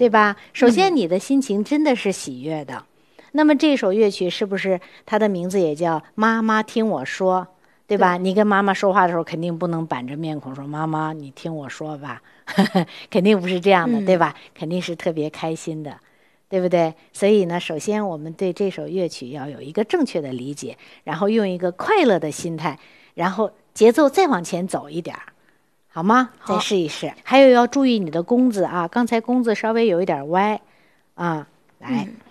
对吧？首先你的心情真的是喜悦的。那么这首乐曲是不是它的名字也叫妈妈听我说，对吧？你跟妈妈说话的时候肯定不能板着面孔说妈妈你听我说吧肯定不是这样的，对吧？肯定是特别开心的，对不对？所以呢，首先我们对这首乐曲要有一个正确的理解，然后用一个快乐的心态，然后节奏再往前走一点儿，好吗？再试一试。还有要注意你的弓子啊，刚才弓子稍微有一点歪啊，来。